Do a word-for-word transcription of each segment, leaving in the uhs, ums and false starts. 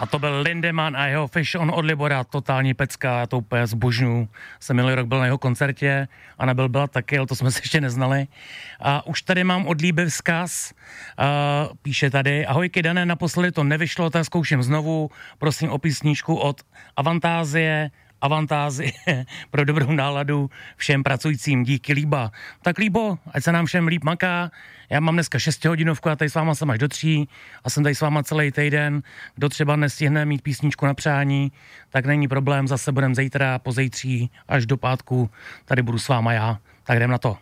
A to byl Lindemann a jeho Fish on od Libora, totální pecka, já to úplně zbožňuju. Jsem minulý rok byl na jeho koncertě a nebyl byla taky, ale to jsme se ještě neznali. A už tady mám od Líby vzkaz, a píše tady, ahojky Dané, naposledy to nevyšlo, tak zkouším znovu, prosím o písničku od Avantázie, Avantázie pro dobrou náladu všem pracujícím, díky Líba. Tak Líbo, ať se nám všem líp maká, já mám dneska šestihodinovku a tady s váma jsem až do tří a jsem tady s váma celý týden, kdo třeba nestihne mít písničku na přání, tak není problém, zase budem zítra, pozejtří až do pátku, tady budu s váma já, tak jdem na to.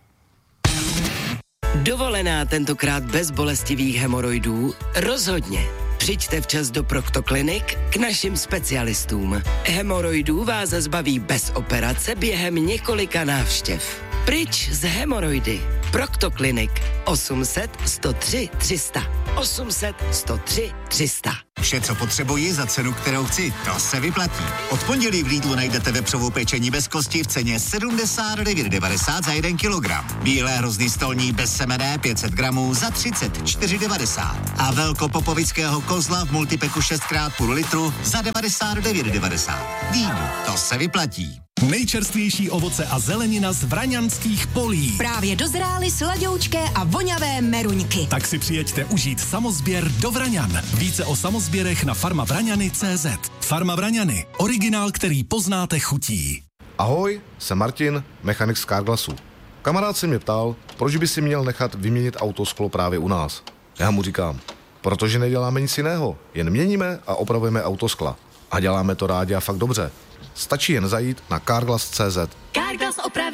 Dovolená tentokrát bez bolestivých hemoroidů? Rozhodně. Přijďte včas do Proktoklinik k našim specialistům. Hemoroidů vás zbaví bez operace během několika návštěv. Pryč z hemoroidy. Proktoklinik osm set, sto tři, tři sta. osm set, sto tři, tři sta. Vše, co potřebuji za cenu, kterou chci, to se vyplatí. Od pondělí v Lidlu najdete vepřovou pečení bez kosti v ceně sedmdesát devět devadesát za jeden kilogram. Bílé hrozny stolní bez semene pět set gramů za třicet čtyři devadesát. A velkopopovického kozla v multipeku šest krát půl litru za devadesát devět devadesát. Lidl, to se vyplatí. Nejčerstvější ovoce a zelenina z vraňanských polí. Právě dozrály sladoučké a voňavé meruňky. Tak si přijeďte užít samozběr do Vraňan. Více o samozběrech na farma vraňany tečka cé zet. Farma Vraňany. Originál, který poznáte chutí. Ahoj, jsem Martin, mechanik z Carglassu. Kamarád se mě ptal, proč by si měl nechat vyměnit autosklo právě u nás. Já mu říkám, protože neděláme nic jiného, jen měníme a opravujeme autoskla. A děláme to rádi a fakt dobře. Stačí jen zajít na carglass tečka cé zet. Carglass opraví